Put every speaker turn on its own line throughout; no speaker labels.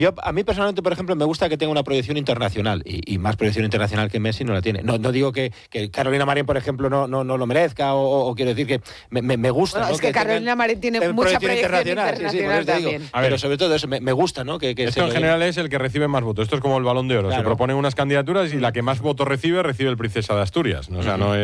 A mí personalmente, por ejemplo, me gusta que tenga una proyección internacional y más proyección internacional que Messi no la tiene. No digo que Carolina Marín, por ejemplo, no lo merezca o quiero decir que me gusta.
Bueno,
¿no?
es que Carolina Marín tiene mucha proyección internacional,
sí, por eso te digo.
también.
Pero sobre todo eso, me gusta, ¿no? Que
esto en general es el que recibe más votos. Esto es como el Balón de Oro. Claro. Se proponen unas candidaturas y la que más votos recibe el Princesa de Asturias. O sea, no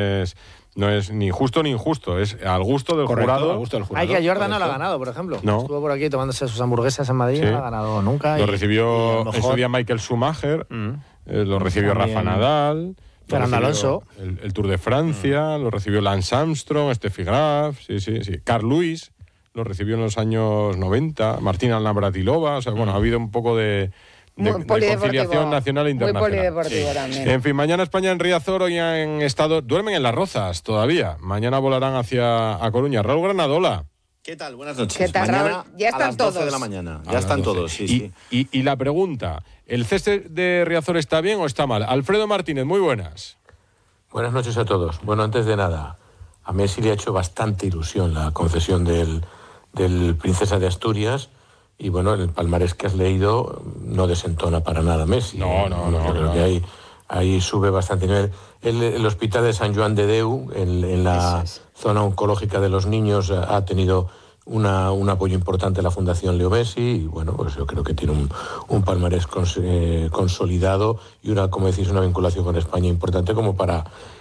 es ni justo ni injusto, es al gusto del jurado.
Al gusto del jurado.
Hay que Jordan no lo ha ganado, por ejemplo.
No.
Estuvo por aquí tomándose sus hamburguesas en Madrid, no lo ha ganado nunca.
Lo recibió en su día Michael Schumacher, lo recibió Rafa Nadal,
Fernando Alonso.
El Tour de Francia, lo recibió Lance Armstrong, Steffi Graf, sí. Carl Lewis lo recibió en los años 90, Martina Navratilova, o sea, bueno, ha habido un poco de conciliación nacional e internacional.
Muy polideportivo también.
En fin, mañana España en Riazor, hoy han estado, duermen en Las Rozas todavía. Mañana volarán hacia Coruña. Raúl Granadola.
¿Qué tal? Buenas noches.
¿Qué tal,
mañana
Raúl? Ya están
a las 12
todos.
de la mañana. Ya están todos, sí.
Y la pregunta, ¿el césped de Riazor está bien o está mal? Alfredo Martínez, muy buenas.
Buenas noches a todos. Bueno, antes de nada, a Messi le ha hecho bastante ilusión la concesión del Princesa de Asturias. Y bueno, el palmarés que has leído no desentona para nada Messi.
No.
Creo que ahí sube bastante nivel. El hospital de Sant Joan de Déu, en la zona oncológica de los niños, ha tenido un apoyo importante de la Fundación Leo Messi. Y bueno, pues yo creo que tiene un palmarés consolidado y como decís, una vinculación con España importante como para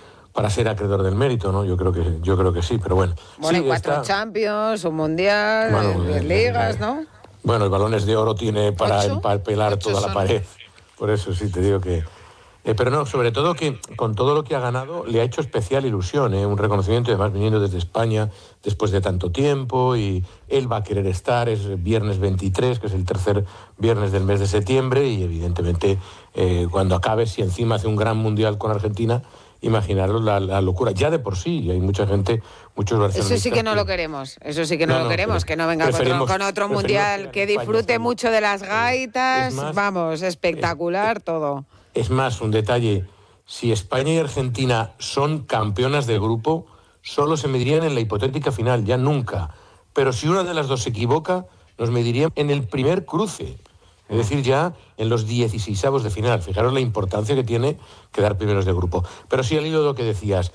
ser acreedor del mérito, ¿no? Yo creo que sí, pero bueno.
Bueno,
sí,
4 Champions, un Mundial, 10 ligas, ¿no?
Bueno, el Balones de Oro tiene para
8,
empapelar toda la pared. Por eso sí te digo que... pero no, sobre todo que con todo lo que ha ganado le ha hecho especial ilusión, un reconocimiento, además viniendo desde España después de tanto tiempo, y él va a querer estar, es viernes 23, que es el tercer viernes del mes de septiembre, y evidentemente cuando acabe, si encima hace un gran mundial con Argentina, imaginaros la locura, ya de por sí, hay mucha gente, muchos barcelonistas...
Eso sí que no lo queremos, que no venga con otro mundial, que disfrute mucho de las gaitas, vamos, espectacular todo.
Es más, un detalle, si España y Argentina son campeonas de grupo, solo se medirían en la hipotética final, ya nunca. Pero si una de las dos se equivoca, nos medirían en el primer cruce. Es decir, ya en los 16avos de final. Fijaros la importancia que tiene quedar primeros de grupo. Pero sí, al hilo de lo que decías,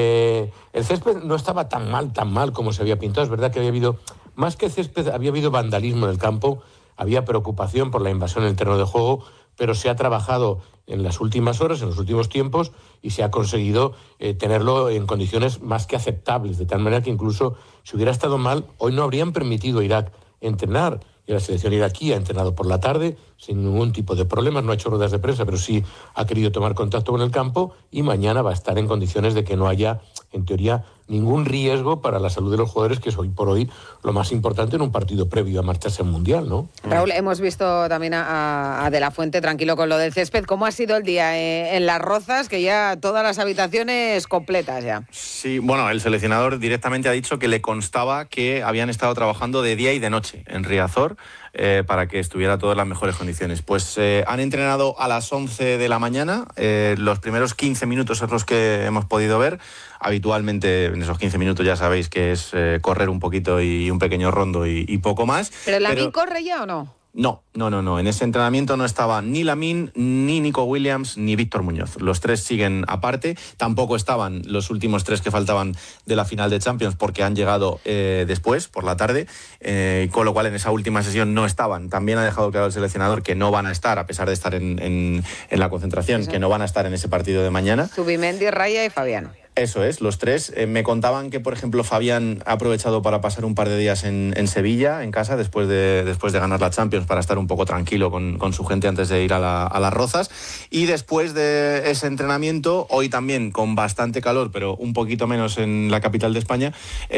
el césped no estaba tan mal como se había pintado. Es verdad que había habido, más que césped, había habido vandalismo en el campo, había preocupación por la invasión en el terreno de juego, pero se ha trabajado en las últimas horas, en los últimos tiempos, y se ha conseguido tenerlo en condiciones más que aceptables, de tal manera que incluso si hubiera estado mal, hoy no habrían permitido a Irak entrenar. Y la selección iraquí ha entrenado por la tarde sin ningún tipo de problemas, no ha hecho ruedas de prensa, pero sí ha querido tomar contacto con el campo, y mañana va a estar en condiciones de que no haya, en teoría, ningún riesgo para la salud de los jugadores, que es hoy por hoy lo más importante en un partido previo a marcharse al Mundial, ¿no?
Raúl, hemos visto también a De la Fuente tranquilo con lo del césped. ¿Cómo ha sido el día en Las Rozas, que ya todas las habitaciones completas ya?
Sí, bueno, el seleccionador directamente ha dicho que le constaba que habían estado trabajando de día y de noche en Riazor para que estuviera todo en las mejores condiciones. Pues han entrenado a las 11 de la mañana, los primeros 15 minutos es los que hemos podido ver. Habitualmente en esos 15 minutos ya sabéis que es correr un poquito y un pequeño rondo y poco más.
¿Pero Lamine corre ya o no?
No. En ese entrenamiento no estaba ni Lamine, ni Nico Williams, ni Víctor Muñoz. Los tres siguen aparte. Tampoco estaban los últimos 3 que faltaban de la final de Champions, porque han llegado después, por la tarde, con lo cual en esa última sesión no estaban. También ha dejado claro el seleccionador que no van a estar, a pesar de estar en la concentración, que no van a estar en ese partido de mañana.
Zubimendi, Raya y Fabián.
Eso es, los 3. Me contaban que, por ejemplo, Fabián ha aprovechado para pasar un par de días en Sevilla, en casa, después de ganar la Champions, para estar un poco tranquilo con su gente antes de ir a Las Rozas. Y después de ese entrenamiento, hoy también con bastante calor, pero un poquito menos en la capital de España,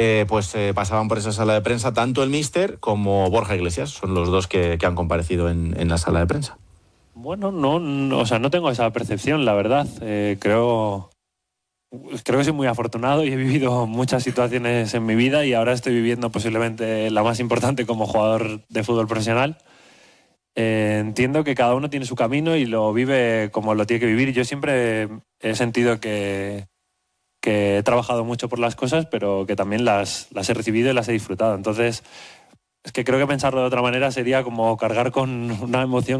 pasaban por esa sala de prensa tanto el míster como Borja Iglesias. Son los dos que han comparecido en la sala de prensa.
Bueno, no tengo esa percepción, la verdad. Creo que soy muy afortunado y he vivido muchas situaciones en mi vida, y ahora estoy viviendo posiblemente la más importante como jugador de fútbol profesional. Entiendo que cada uno tiene su camino y lo vive como lo tiene que vivir. Yo siempre he sentido que he trabajado mucho por las cosas, pero que también las he recibido y las he disfrutado. Entonces, Es que creo que pensarlo de otra manera sería como cargar con una emoción